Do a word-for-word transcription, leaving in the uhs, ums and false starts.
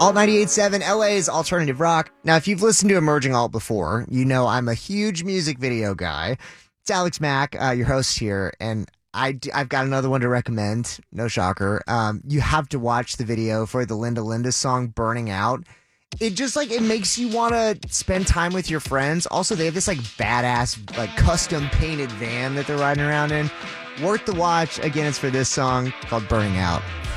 Alt ninety-eight point seven, L A's alternative rock. Now, if you've listened to Emerging Alt before, you know I'm a huge music video guy. It's Alex Mack, uh, your host here, and I d- I've got another one to recommend. No shocker. Um, you have to watch the video for the Linda Linda song "Burning Out." It just like it makes you want to spend time with your friends. Also, they have this like badass, like custom painted van that they're riding around in. Worth the watch. Again, it's for this song called "Burning Out."